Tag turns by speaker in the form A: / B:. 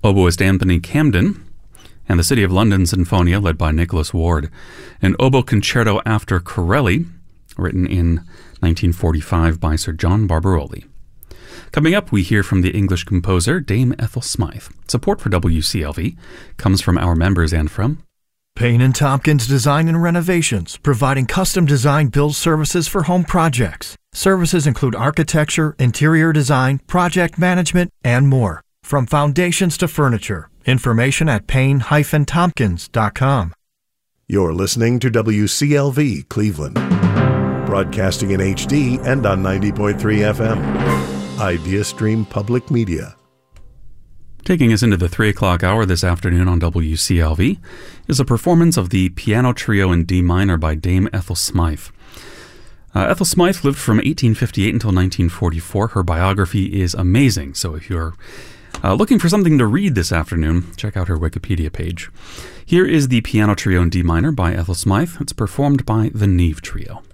A: oboist Anthony Camden, and the City of London Sinfonia, led by Nicholas Ward. An oboe concerto after Corelli, written in 1945 by Sir John Barbaroli. Coming up, we hear from the English composer Dame Ethel Smythe. Support for WCLV comes from our members and from
B: Payne & Tompkins Design and Renovations, providing custom design build services for home projects. Services include architecture, interior design, project management, and more. From foundations to furniture. Information at payne-tompkins.com.
C: You're listening to WCLV Cleveland, broadcasting in HD and on 90.3 FM. IdeaStream Public Media.
A: Taking us into the 3 o'clock hour this afternoon on WCLV is a performance of the Piano Trio in D minor by Dame Ethel Smythe. Ethel Smythe lived from 1858 until 1944. Her biography is amazing, so if you're looking for something to read this afternoon, check out her Wikipedia page. Here is the Piano Trio in D minor by Ethel Smythe. It's performed by the Neve Trio.